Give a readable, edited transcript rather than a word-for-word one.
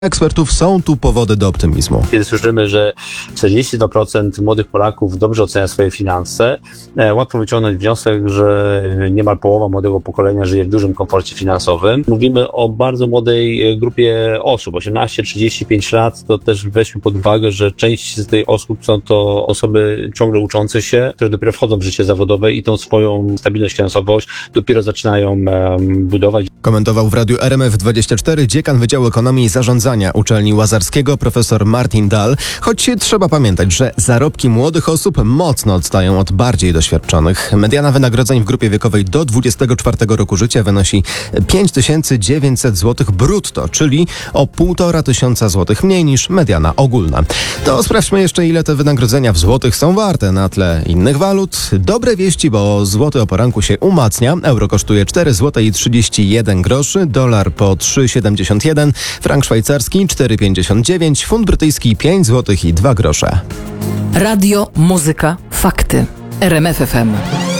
Ekspertów są tu powody do optymizmu. Kiedy słyszymy, że 42% młodych Polaków dobrze ocenia swoje finanse, łatwo wyciągnąć wniosek, że niemal połowa młodego pokolenia żyje w dużym komforcie finansowym. Mówimy o bardzo młodej grupie osób, 18-35 lat, to też weźmy pod uwagę, że część z tych osób są to osoby ciągle uczące się, które dopiero wchodzą w życie zawodowe i tą swoją stabilność finansową dopiero zaczynają budować. Komentował w radiu RMF24 dziekan Wydziału Ekonomii i Zarządzania Uczelni Łazarskiego profesor Martin Dahl. Choć trzeba pamiętać, że zarobki młodych osób mocno odstają od bardziej doświadczonych. Mediana wynagrodzeń w grupie wiekowej do 24 roku życia wynosi 5900 zł brutto, czyli o 1500 zł mniej niż mediana ogólna. To sprawdźmy jeszcze, ile te wynagrodzenia w złotych są warte na tle innych walut. Dobre wieści, bo złoty o poranku się umacnia. Euro kosztuje 4 zł i 31 groszy, dolar po 3,71, frank szwajcarski 4,59, funt brytyjski 5 zł i 2 grosze. Radio, muzyka, fakty. RMF FM.